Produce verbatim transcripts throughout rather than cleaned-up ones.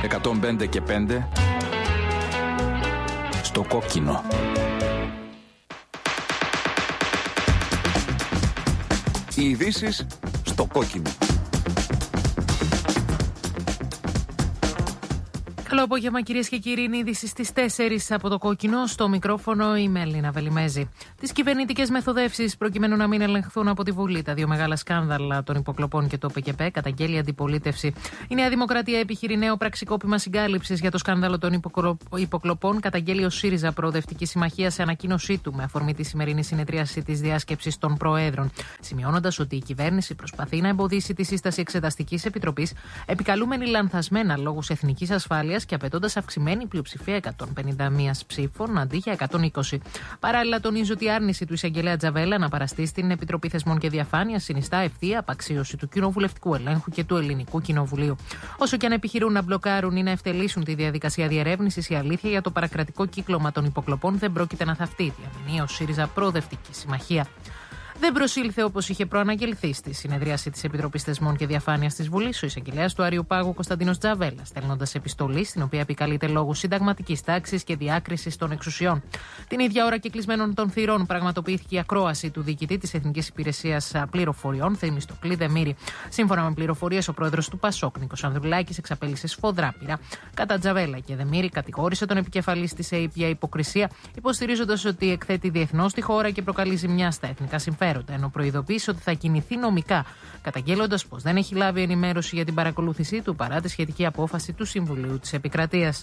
εκατόν πέντε και πέντε στο κόκκινο. Οι ειδήσεις στο κόκκινο. Καλό απόγευμα, κυρίες και κύριοι. Είναι είδηση στις τέσσερις από το κόκκινο. Στο μικρόφωνο η Μέλινα Βελιμέζη. Τις κυβερνητικές μεθοδεύσεις προκειμένου να μην ελεγχθούν από τη Βουλή τα δύο μεγάλα σκάνδαλα των υποκλοπών και το ΠΚΠ, καταγγέλει η αντιπολίτευση. Η Νέα Δημοκρατία επιχειρεί νέο πραξικόπημα συγκάλυψης για το σκάνδαλο των υποκλοπών, καταγγέλει ο ΣΥΡΙΖΑ Προοδευτική Συμμαχία σε ανακοίνωσή του με αφορμή τη σημερινή συνεδρίαση της διάσκεψης των Προέδρων, σημειώνοντας ότι η κυβέρνηση προσπαθεί να εμποδίσει τη σύσταση εξεταστικής επιτροπής, επικαλούμενη λανθασμένα λόγους εθνικής ασφάλειας και απαιτώντας αυξημένη πλειοψηφία εκατόν πενήντα ένα ψήφων αντί για εκατόν είκοσι. Παράλληλα, τονίζει ότι η άρνηση του εισαγγελέα Τζαβέλα να παραστεί στην Επιτροπή Θεσμών και Διαφάνειας συνιστά ευθεία απαξίωση του κοινοβουλευτικού ελέγχου και του Ελληνικού Κοινοβουλίου. Όσο και αν επιχειρούν να μπλοκάρουν ή να ευτελίσουν τη διαδικασία διερεύνησης, η αλήθεια για το παρακρατικό κύκλωμα των υποκλοπών δεν πρόκειται να θαυτεί, διαμηνύει ο ΣΥΡΙΖΑ Προοδευτική Συμμαχία. Δεν προσήλθε όπως είχε προαναγγελθεί στη συνεδρίαση της Επιτροπής Θεσμών και Διαφάνειας της Βουλής ο εισαγγελέας του Αριοπάγου Κωνσταντίνος Τζαβέλα, στέλνοντας επιστολή στην οποία επικαλείται λόγους συνταγματικής τάξης και διάκρισης των εξουσιών. Την ίδια ώρα και κλεισμένων των θυρών πραγματοποιήθηκε η ακρόαση του διοικητή της Εθνικής Υπηρεσίας Πληροφοριών, Θεμιστοκλή Δεμήρη. Σύμφωνα με πληροφορίες, ο πρόεδρος του ΠΑΣΟΚ, Νίκος Ανδρουλάκης, εξαπέλυσε σφοδρά πειρά κατά Τζαβέλα και Δεμήρη, κατηγόρησε τον επικεφαλής της ΕΕΠ για υποκρισία, υποστηρίζοντας ότι εκθέτει διεθνώς τη χώρα και προκαλεί ζημιά στα εθνικά συμφέροντα, ενώ προειδοποίησε ότι θα κινηθεί νομικά, καταγγέλλοντας πως δεν έχει λάβει ενημέρωση για την παρακολούθησή του παρά τη σχετική απόφαση του Συμβουλίου της Επικρατείας.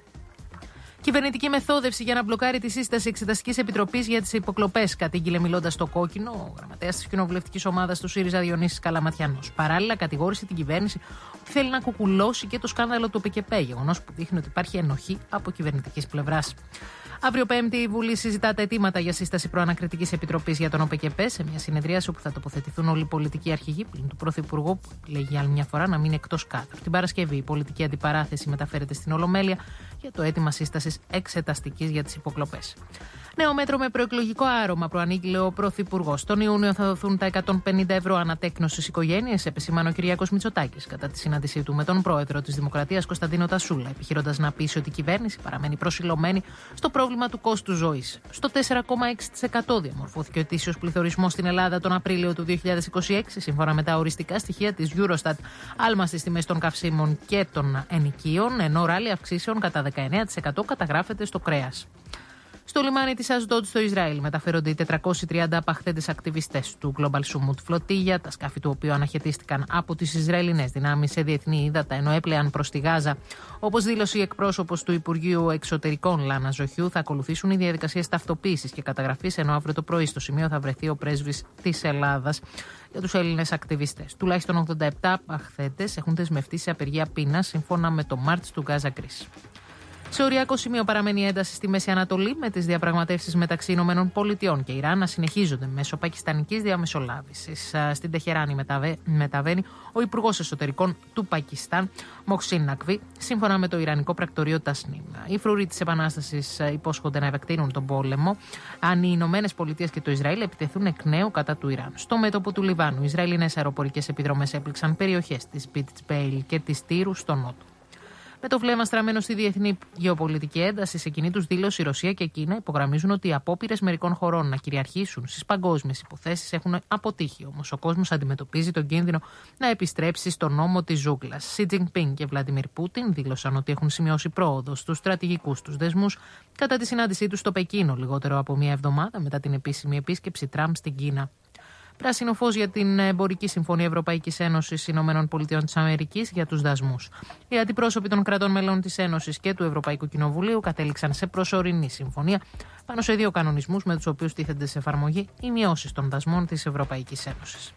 Κυβερνητική μεθόδευση για να μπλοκάρει τη σύσταση Εξεταστικής Επιτροπής για τις υποκλοπές, κατήγγειλε μιλώντας στο κόκκινο ο γραμματέας της κοινοβουλευτικής ομάδας του ΣΥΡΙΖΑ Διονύσης Καλαματιανός. Παράλληλα, κατηγόρησε την κυβέρνηση ότι θέλει να κουκουλώσει και το σκάνδαλο του ΠΚΠ, γεγονός που δείχνει ότι υπάρχει ενοχή από κυβερνητικής πλευράς. Αύριο Πέμπτη, η Βουλή συζητά τα αιτήματα για σύσταση προανακριτικής επιτροπής για τον ΟΠΚΠ σε μια συνεδρίαση όπου θα τοποθετηθούν όλοι οι πολιτικοί αρχηγοί πλην του Πρωθυπουργού, που λέγει για άλλη μια φορά να μείνει εκτός κάδρου. Την Παρασκευή, η πολιτική αντιπαράθεση μεταφέρεται στην Ολομέλεια για το αίτημα σύστασης εξεταστικής για τις υποκλοπές. Νέο μέτρο με προεκλογικό άρωμα προανήγγειλε ο Πρωθυπουργός. Τον Ιούνιο θα δοθούν τα εκατόν πενήντα ευρώ ανατέκνος στις οικογένειες, επεσήμανε ο Κυριάκος Μητσοτάκης κατά τη συνάντησή του με τον πρόεδρο της Δημοκρατίας Κωνσταντίνο Τασούλα, επιχειρώντας να πείσει ότι η κυβέρνηση παραμένει προσιλωμένη στο πρόβλημα του κόστους ζωής. Στο τέσσερα κόμμα έξι τοις εκατό διαμορφώθηκε ο ετήσιος πληθωρισμός στην Ελλάδα τον Απρίλιο του δύο χιλιάδες είκοσι έξι, σύμφωνα με τα οριστικά στοιχεία της Eurostat. Άλμα στις τιμές των καυσίμων και των ενοικίων, ενώ ράλι αυξήσεων κατά δεκαεννέα τοις εκατό καταγράφεται στο κρέας. Στο λιμάνι της Ασντότ στο Ισραήλ μεταφέρονται οι τετρακόσιοι τριάντα απαχθέντες ακτιβιστές του Global Sumut Flotilla, τα σκάφη του οποίου αναχαιτίστηκαν από τις Ισραηλινές δυνάμεις σε διεθνή ύδατα, ενώ έπλεαν προς τη Γάζα. Όπως δήλωσε η εκπρόσωπος του Υπουργείου Εξωτερικών Λάνα Ζοχιού, θα ακολουθήσουν οι διαδικασίες ταυτοποίησης και καταγραφής, ενώ αύριο το πρωί στο σημείο θα βρεθεί ο πρέσβης της Ελλάδας για τους Έλληνες ακτιβιστές. Τουλάχιστον ογδόντα επτά απαχθέντες έχουν δεσμευτεί σε απεργία πείνας, σύμφωνα με το Μάρτς του Gaza Greece. Σε οριακό σημείο παραμένει η ένταση στη Μέση Ανατολή, με τις διαπραγματεύσεις μεταξύ Ηνωμένων Πολιτειών και Ιράν να συνεχίζονται μέσω πακιστανικής διαμεσολάβησης. Στην Τεχεράνη μεταβε... μεταβαίνει ο Υπουργός Εσωτερικών του Πακιστάν, Μοχσίν Νακβί, σύμφωνα με το Ιρανικό πρακτορείο Τασνίμ. Οι φρουροί της Επανάστασης υπόσχονται να επεκτείνουν τον πόλεμο αν οι Ηνωμένες Πολιτείες και το Ισραήλ επιτεθούν εκ νέου κατά του Ιράν. Στο μέτωπο του Λιβάνου, οι Ισραηλινές αεροπορικές επιδρομές έπληξαν περιοχές της Πιτσπέιλ και της Τύρου στο νότο. Με το βλέμμα στραμμένο στη διεθνή γεωπολιτική ένταση, σε κοινή τους δήλωση η Ρωσία και η Κίνα υπογραμμίζουν ότι οι απόπειρες μερικών χωρών να κυριαρχήσουν στις παγκόσμιες υποθέσεις έχουν αποτύχει. Όμως ο κόσμος αντιμετωπίζει τον κίνδυνο να επιστρέψει στον νόμο της ζούγκλας. Σι Τζινπίνγκ και Βλαντιμίρ Πούτιν δήλωσαν ότι έχουν σημειώσει πρόοδο στους στρατηγικούς τους δεσμούς κατά τη συνάντησή τους στο Πεκίνο, λιγότερο από μία εβδομάδα μετά την επίσημη επίσκεψη Τραμπ στην Κίνα. Πράσινο φως για την εμπορική συμφωνία Ευρωπαϊκής Ένωσης Ηνωμένων Πολιτειών της Αμερικής για τους δασμούς. Οι αντιπρόσωποι των κρατών μελών της Ένωσης και του Ευρωπαϊκού Κοινοβουλίου κατέληξαν σε προσωρινή συμφωνία πάνω σε δύο κανονισμούς με τους οποίους τίθενται σε εφαρμογή οι μειώσεις των δασμών της Ευρωπαϊκής Ένωσης.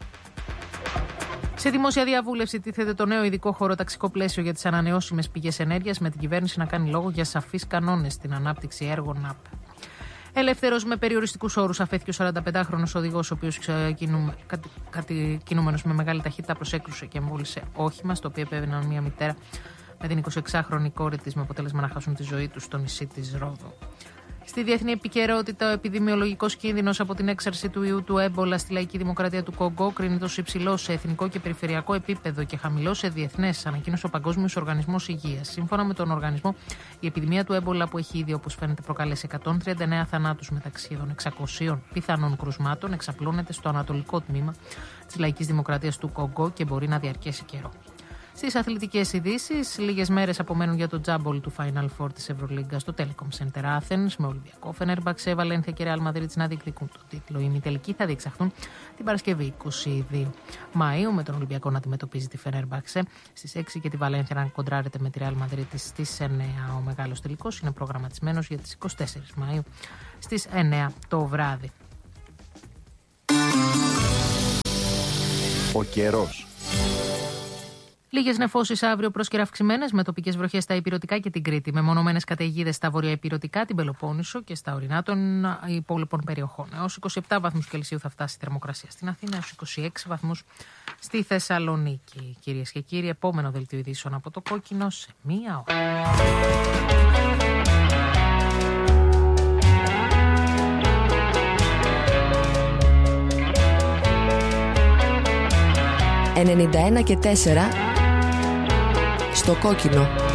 Σε δημόσια διαβούλευση τίθεται το νέο ειδικό χωροταξικό πλαίσιο για τις ανανεώσιμες πηγές ενέργειας, με την κυβέρνηση να κάνει λόγο για σαφείς κανόνες στην ανάπτυξη έργων ΑΠ. Ελεύθερος με περιοριστικούς όρους αφέθηκε ο σαρανταπεντάχρονος οδηγός, ο οποίος κινούμενος με μεγάλη ταχύτητα προσέκρουσε και εμβόλυσε όχημα, στο οποίο επέβαιναν μια μητέρα με την εικοσιεξάχρονη κόρη της, με αποτέλεσμα να χάσουν τη ζωή τους στο νησί της Ρόδο. Στη διεθνή επικαιρότητα, ο επιδημιολογικός κίνδυνος από την έξαρση του ιού του έμπολα στη Λαϊκή Δημοκρατία του Κονγκό κρίνεται ως υψηλός σε εθνικό και περιφερειακό επίπεδο και χαμηλός σε διεθνές, ανακοίνωσε ο Παγκόσμιος Οργανισμός Υγείας. Σύμφωνα με τον οργανισμό, η επιδημία του έμπολα που έχει ήδη, όπως φαίνεται, προκαλέσει εκατόν τριάντα εννέα θανάτους μεταξύ των εξακοσίων πιθανών κρουσμάτων, εξαπλώνεται στο ανατολικό τμήμα της Λαϊκής Δημοκρατίας του Κονγκό και μπορεί να διαρκέσει καιρό. Στις αθλητικές ειδήσεις, λίγες μέρες απομένουν για το τζάμπολ του Final Four της Ευρωλίγκα στο Telecom Center Athens, με Ολυμπιακό, Φενέρμπαξε, Βαλένθια και Ρεάλ Μαδρίτης να διεκδικούν τον τίτλο. Οι ημιτελικοί θα διεξαχθούν την Παρασκευή είκοσι δύο Μαΐου, με τον Ολυμπιακό να αντιμετωπίζει τη Φενέρμπαξε στις έξι και τη Βαλένθια να κοντράρεται με τη Ρεάλ Μαδρίτης στις εννέα. Ο μεγάλος τελικός είναι προγραμματισμένος για τις είκοσι τέσσερις Μαΐου στις εννέα το βράδυ. Ο καιρός. Λίγες νεφώσεις αύριο πρόσκαιρα αυξημένες με τοπικές βροχές στα Ηπειρωτικά και την Κρήτη. Με μονομένες καταιγίδες στα βορειοϊπειρωτικά, την Πελοπόννησο και στα ορεινά των υπόλοιπων περιοχών. Έως είκοσι επτά βαθμούς Κελσίου θα φτάσει η θερμοκρασία στην Αθήνα, έως είκοσι έξι βαθμούς στη Θεσσαλονίκη. Κυρίες και κύριοι, επόμενο δελτίο ειδήσεων από το Κόκκινο σε μία ώρα. ενενήντα ένα και τέσσερα στο Κόκκινο.